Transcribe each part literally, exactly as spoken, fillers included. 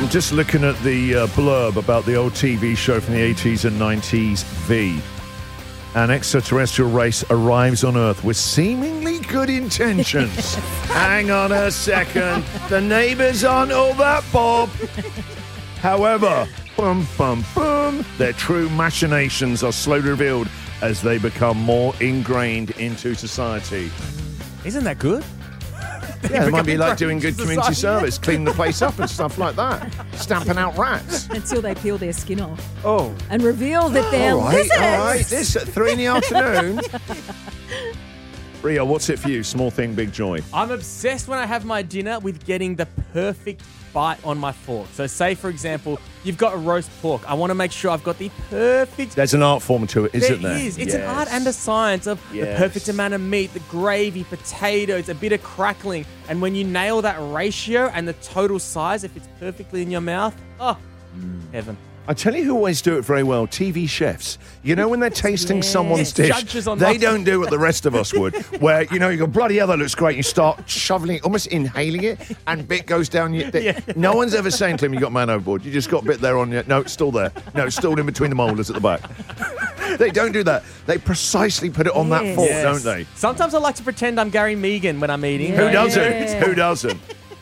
I'm just looking at the uh, blurb about the old T V show from the eighties and nineties, V. An extraterrestrial race arrives on Earth with seemingly good intentions. Hang on a second. The neighbours aren't all that, Bob. However, bum, bum, bum, their true machinations are slowly revealed as they become more ingrained into society. Isn't that good? Yeah, it might be like doing good community service, cleaning the place up and stuff like that. Stamping out rats. Until they peel their skin off. Oh. And reveal that they're all right, lizards. all right. This at three in the afternoon. Rio, what's it for you? Small thing, big joy. I'm obsessed when I have my dinner with getting the perfect bite on my fork. So say, for example, you've got a roast pork. I want to make sure I've got the perfect... There's an art form to it, isn't there? There is. It's yes. an art and a science of yes. the perfect amount of meat, the gravy, potatoes, a bit of crackling. And when you nail that ratio and the total size, if it's perfectly in your mouth, oh, mm. heaven. I tell you who always do it very well, T V chefs. You know when they're tasting yes. someone's dish, Judges on they my- don't do what the rest of us would, where, you know, you go, bloody hell, that looks great. You start shoveling it, almost inhaling it, and bit goes down your... Yeah. No one's ever saying to him, you got man overboard. You just got a bit there on your... No, it's still there. No, it's still in between the molars at the back. They don't do that. They precisely put it on Yes. that fork, Yes. don't they? Sometimes I like to pretend I'm Gary Megan when I'm eating. Yeah. Who doesn't? Yeah. Who doesn't?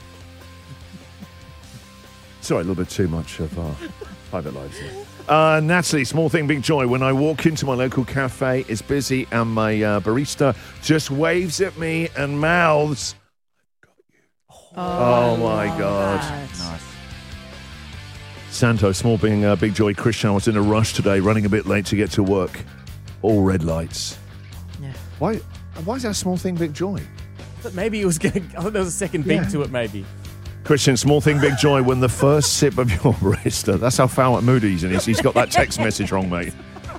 Sorry, a little bit too much of our private lives here. Uh, Natalie, small thing, big joy. When I walk into my local cafe, it's busy, and my uh, barista just waves at me and mouths, Oh, Oh, my God. Nice. Santo, small thing, uh, big joy. Christian, I was in a rush today, running a bit late to get to work. All red lights. Yeah. Why Why is that small thing, big joy? But maybe it was going to... I thought there was a second beat Yeah. to it, maybe. Christian, small thing, big joy. When the first sip of your barista, that's how foul at mood he's in. He's, he's got that text message wrong, mate.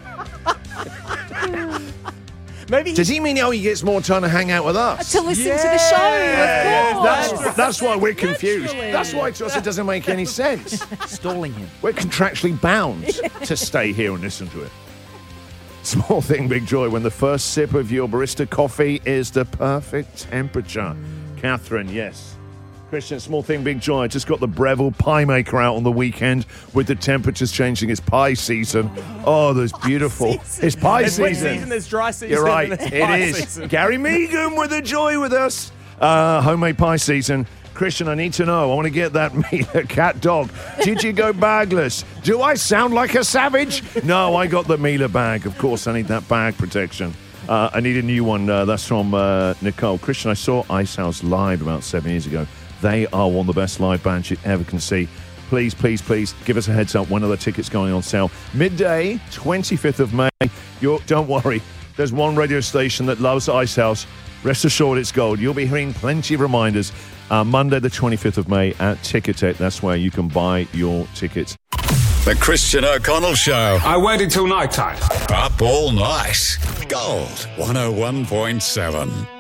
Maybe he- Does he mean, oh, he gets more time to hang out with us? To listen Yeah. to the show, Yeah, of course. that's, that's why we're confused. Naturally. That's why to us it doesn't make any sense. Stalling him. We're contractually bound to stay here and listen to it. Small thing, big joy. When the first sip of your barista coffee is the perfect temperature. Catherine, yes. Christian, small thing, big joy. I just got the Breville pie maker out on the weekend with the temperatures changing. It's pie season. Oh, there's beautiful. season. It's pie There's wet season. season, there's dry season. You're right. and there's It pie is. season. Gary Megan with a joy with us. Uh, homemade pie season. Christian, I need to know. I want to get that Mila cat dog. Did you go bagless? Do I sound like a savage? No, I got the Mila bag. Of course, I need that bag protection. Uh, I need a new one. Uh, that's from uh, Nicole. Christian, I saw Ice House live about seven years ago. They are one of the best live bands you ever can see. Please, please, please give us a heads up when are the tickets going on sale. Midday, twenty-fifth of May. You're, don't worry. There's one radio station that loves Ice House. Rest assured it's gold. You'll be hearing plenty of reminders. Uh, Monday, the twenty-fifth of May at Ticketek. That's where you can buy your tickets. The Christian O'Connell Show. I waited till night time. Up all night. Gold one oh one point seven.